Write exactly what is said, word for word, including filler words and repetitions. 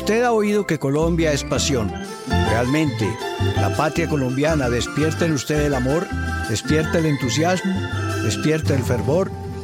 Usted ha oído que Colombia es pasión. Realmente, la patria colombiana despierta en usted el amor, despierta el entusiasmo, despierta el fervor,